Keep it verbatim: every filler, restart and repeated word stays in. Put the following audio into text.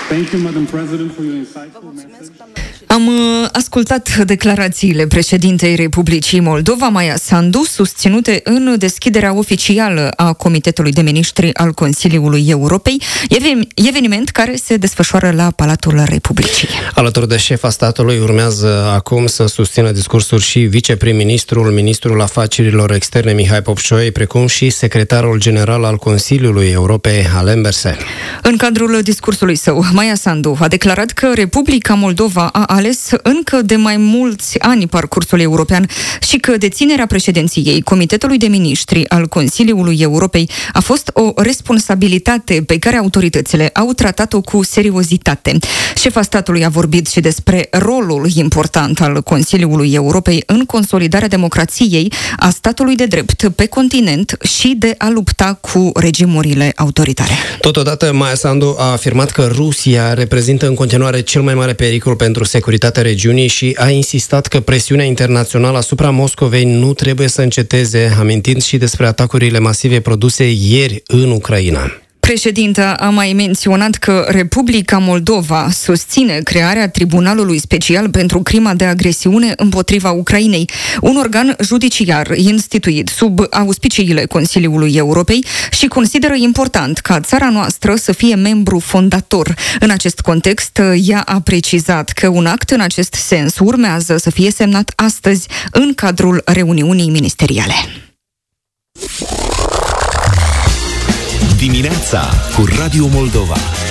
Thank you, Madam President, for your insightful message. Am ascultat declarațiile președintei Republicii Moldova, Maia Sandu, susținute în deschiderea oficială a Comitetului de Ministri al Consiliului Europei, eveniment care se desfășoară la Palatul Republicii. Alături de șefa statului urmează acum să susțină discursuri și viceprim-ministrul, ministrul afacerilor externe Mihai Popșoi, precum și secretarul general al Consiliului Europei, Alain Berset. În cadrul discursului său, Maia Sandu a declarat că Republica Moldova a ales încă de mai mulți ani parcursul european și că deținerea președinției Comitetului de Ministri al Consiliului Europei a fost o responsabilitate pe care autoritățile au tratat-o cu seriozitate. Șefa statului a vorbit și despre rolul important al Consiliului Europei în consolidarea democrației, a statului de drept pe continent și de a lupta cu regimurile autoritare. Totodată, Maia Sandu a afirmat că Rusia reprezintă în continuare cel mai mare pericol pentru securitatea regiunii și a insistat că presiunea internațională asupra Moscovei nu trebuie să înceteze, amintind și despre atacurile masive produse ieri în Ucraina. Președinta a mai menționat că Republica Moldova susține crearea Tribunalului Special pentru crima de agresiune împotriva Ucrainei, un organ judiciar instituit sub auspiciile Consiliului Europei și consideră important ca țara noastră să fie membru fondator. În acest context, ea a precizat că un act în acest sens urmează să fie semnat astăzi în cadrul reuniunii ministeriale. Dimineața cu Radio Moldova.